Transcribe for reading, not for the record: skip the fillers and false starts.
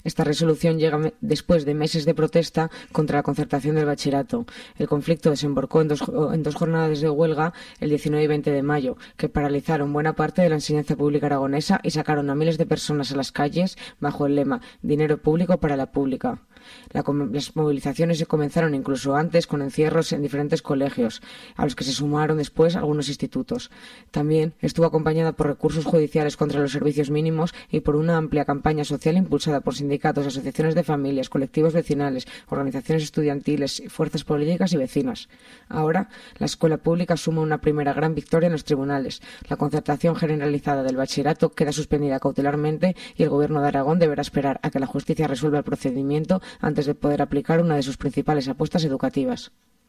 Esta resolución llega después de meses de protesta contra la concertación del bachillerato. El conflicto desembocó en dos jornadas de huelga el 19 y 20 de mayo, que paralizaron buena parte de la enseñanza pública aragonesa y sacaron a miles de personas a las calles bajo el lema «Dinero público para la pública». Las movilizaciones se comenzaron incluso antes, con encierros en diferentes colegios, a los que se sumaron después algunos institutos. También estuvo acompañada por recursos judiciales contra los servicios mínimos y por una amplia campaña social impulsada por sindicatos, asociaciones de familias, colectivos vecinales, organizaciones estudiantiles, fuerzas políticas y vecinas. Ahora, la escuela pública suma una primera gran victoria en los tribunales. La concertación generalizada del bachillerato queda suspendida cautelarmente y el Gobierno de Aragón deberá esperar a que la justicia resuelva el procedimiento antes de poder aplicar una de sus principales apuestas educativas.